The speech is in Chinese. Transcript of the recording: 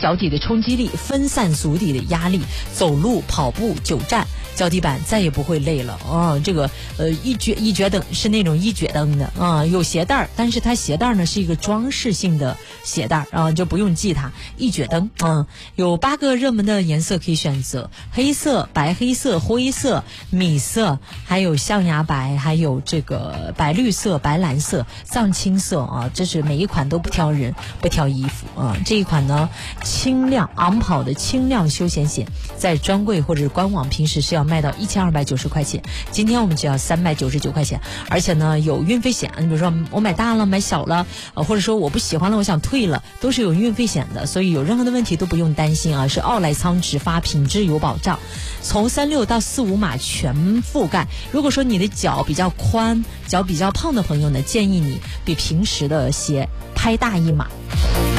脚底的冲击力，分散足底的压力，走路、跑步、久站，脚底板再也不会累了啊！这个一撅蹬是那种一撅蹬的啊，有鞋带，但是它鞋带呢是一个装饰性的鞋带啊，就不用系它，一撅蹬啊。有8个热门的颜色可以选择：黑色、白黑色、灰色、米色，还有象牙白，还有这个白绿色、白蓝色、藏青色啊。这是每一款都不挑人，不挑衣服啊。这一款呢，轻量昂跑的轻量休闲鞋，在专柜或者官网平时是要卖到1290块钱，今天我们只要399块钱，而且呢有运费险。你比如说我买大了买小了，或者说我不喜欢了我想退了，都是有运费险的，所以有任何的问题都不用担心啊，是奥莱仓直发，品质有保障，从36到45码全覆盖。如果说你的脚比较宽、脚比较胖的朋友呢，建议你比平时的鞋拍大1码。